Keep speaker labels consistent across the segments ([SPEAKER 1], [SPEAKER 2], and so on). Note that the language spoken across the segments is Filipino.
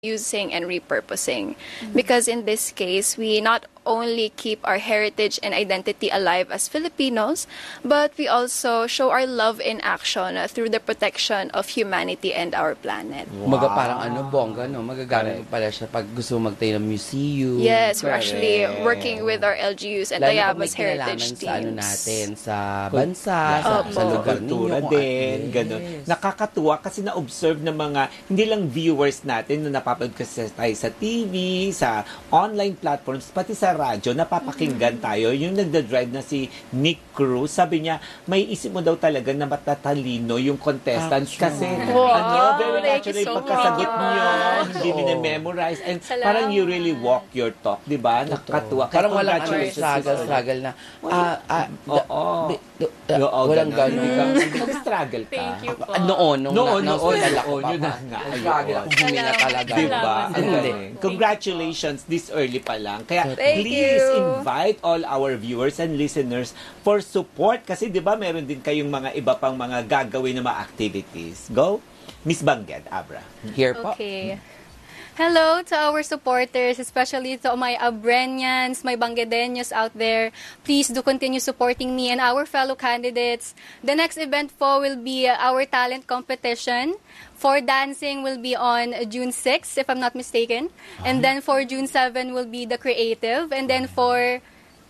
[SPEAKER 1] using and repurposing. Because in this case, we not only keep our heritage and identity alive as Filipinos, but we also show our love in action through the protection of humanity and our planet.
[SPEAKER 2] Maga parang bongga, no? Magagamit pala siya pag gusto magtayo ng museum.
[SPEAKER 1] Yes, we're actually working with our LGUs and Tayabas heritage teams.
[SPEAKER 2] Natin sa bansa, sa lugar
[SPEAKER 3] kultura
[SPEAKER 2] ninyo.
[SPEAKER 3] din, ganun. Nakakatuwa kasi na-observe ng mga, hindi lang viewers natin na napapanood kasi tayo sa TV, sa online platforms, pati sa radyo, napapakinggan tayo. Yung nagda-drive na si Nick Cruz, sabi niya, may isip mo daw talaga na matatalino yung contestants kasi very natural yung pagkasagot niyo, hindi minimemorize, and parang you really walk your talk, di ba? Nakakatuwa.
[SPEAKER 2] Parang walang struggle na. Walang gano'n.
[SPEAKER 3] Nag-struggle ka.
[SPEAKER 4] Thank you po.
[SPEAKER 2] Noon,
[SPEAKER 3] yun na nga.
[SPEAKER 2] Struggle ako humina talaga.
[SPEAKER 3] Diba? Congratulations this early pa lang. Kaya please invite all our viewers and listeners for support kasi 'di ba meron din kayong mga iba pang mga gagawin na mga activities. Go, Miss Bangged, Abra.
[SPEAKER 2] Here po.
[SPEAKER 4] Okay. Hello to our supporters, especially to my Abrenians, my Banggedeños out there. Please do continue supporting me and our fellow candidates. The next event po will be our talent competition. For dancing will be on June 6, if I'm not mistaken. And then for June 7 will be the creative. And then for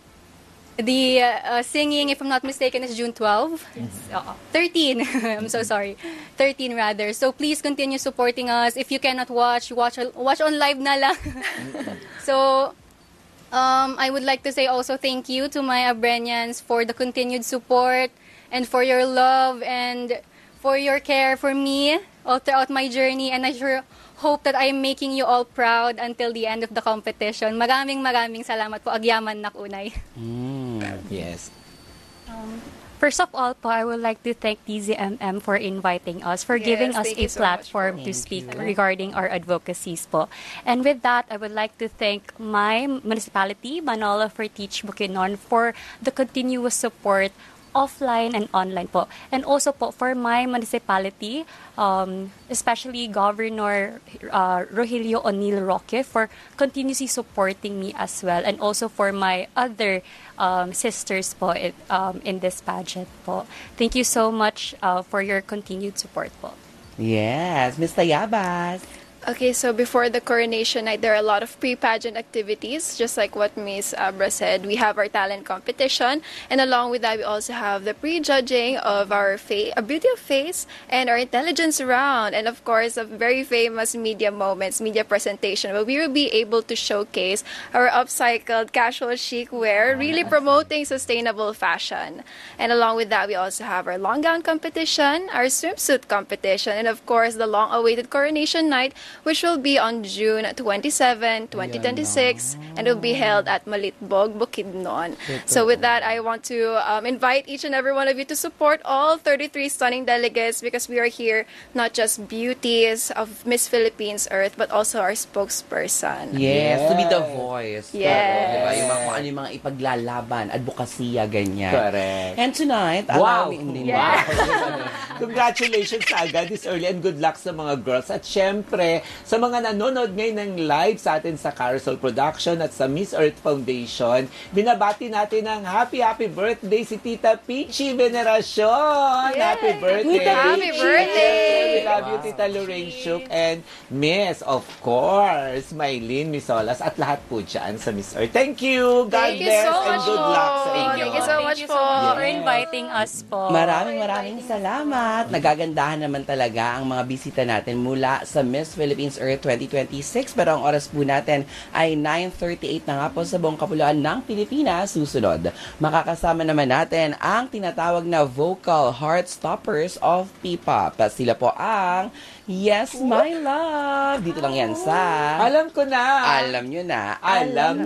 [SPEAKER 4] the singing, if I'm not mistaken, is June 12. 13. I'm so sorry. 13 rather. So please continue supporting us. If you cannot watch on live na lang. So I would like to say also thank you to my Abrenians for the continued support and for your love and for your care for me all throughout my journey. And I sure hope that I'm making you all proud until the end of the competition. Maraming salamat po. Agyaman nakunay.
[SPEAKER 3] Yes.
[SPEAKER 5] First of all po, I would like to thank DZMM for inviting us, for giving us a platform to speak regarding our advocacies po. And with that, I would like to thank my municipality, Manolo Fertich Bukidnon, for the continuous support offline and online po. And also po for my municipality, especially Governor Rogelio O'Neill Roque for continuously supporting me as well. And also for my other sisters po in this pageant po. Thank you so much for your continued support po.
[SPEAKER 2] Yes, Miss Tayabas.
[SPEAKER 1] Okay, so before the coronation night, there are a lot of pre-pageant activities, just like what Ms. Abra said. We have our talent competition, and along with that, we also have the pre-judging of our beauty of face and our intelligence round, and of course, a very famous media moments, media presentation, where we will be able to showcase our upcycled casual chic wear, really promoting sustainable fashion. And along with that, we also have our long gown competition, our swimsuit competition, and of course, the long-awaited coronation night, which will be on June 27, 2026, and it will be held at Malitbog, Bukidnon. So with that, I want to invite each and every one of you to support all 33 stunning delegates, because we are here not just beauties of Miss Philippines Earth, but also our spokesperson.
[SPEAKER 2] Yes, to be the voice.
[SPEAKER 1] Yes.
[SPEAKER 2] Diba? Yung mga ipaglalaban, advokasya, ganyan.
[SPEAKER 3] Correct.
[SPEAKER 2] And tonight,
[SPEAKER 3] Wow!
[SPEAKER 2] Congratulations
[SPEAKER 3] Congratulations agad this early and good luck sa mga girls. At syempre, sa mga nanonood ngayon ng live sa atin sa Carousel Production at sa Miss Earth Foundation, binabati natin ng happy birthday si Tita Peachy Veneracion.
[SPEAKER 1] Yay!
[SPEAKER 3] Happy birthday!
[SPEAKER 1] Happy birthday!
[SPEAKER 3] We love you, Tita Lorraine Shook, and Miss, of course, Mylene Misolas, at lahat po dyan sa Miss Earth. Thank you! God
[SPEAKER 1] Thank you
[SPEAKER 3] bless
[SPEAKER 1] so
[SPEAKER 3] and
[SPEAKER 1] much
[SPEAKER 3] good
[SPEAKER 1] po.
[SPEAKER 3] luck sa inyo.
[SPEAKER 1] Thank you so much po.
[SPEAKER 5] For inviting us po.
[SPEAKER 2] Maraming salamat. Nagagandahan naman talaga ang mga bisita natin mula sa Miss Philippines Earth 2026. Pero ang oras po natin ay 9:38 na nga po sa buong kapuluan ng Pilipinas. Susunod, makakasama naman natin ang tinatawag na vocal heartstoppers of P-pop. Sila po ang Yes, My Love. Dito lang yan sa...
[SPEAKER 3] Alam ko na!
[SPEAKER 2] Alam nyo na.
[SPEAKER 3] Alam